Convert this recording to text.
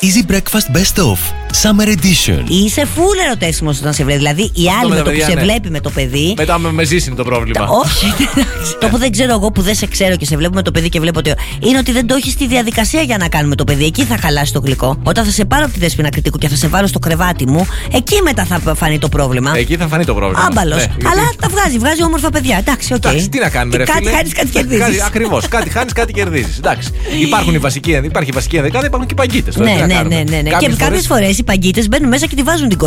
Easy Breakfast Best Of Summer Edition. Είσαι full ερωτεύσιμος όταν σε βλέπει. Δηλαδή η άλλη με το που σε βλέπει με το παιδί. Μετά με ζήσει είναι το πρόβλημα. Όχι, το που δεν ξέρω εγώ, που δεν σε ξέρω και σε βλέπω με το παιδί και βλέπω ότι. Είναι ότι δεν το έχει στη διαδικασία για να κάνουμε το παιδί. Εκεί θα χαλάσει το γλυκό. Όταν θα σε πάρω από τη Δέσποινα Κριτικού και θα σε βάλω στο κρεβάτι μου, εκεί μετά θα φανεί το πρόβλημα. Εκεί θα φανεί το πρόβλημα. Άμπαλος. Ναι, αλλά τα βγάζει όμορφα παιδιά. Εντάξει, οκ. Τι να κάνουμε, ρε φίλε. Κάτι χάνει, κάτι κερδίζει. Ακριβώς. Κάτι χάνει, κάτι κερδίζει. Υπάρχει η βασική ενδεκάδα, υπάρχουν και οι παγκίτες. Ναι. Και κάποιες φορές οι παγκίτες μπαίνουν μέσα και τη βάζουν την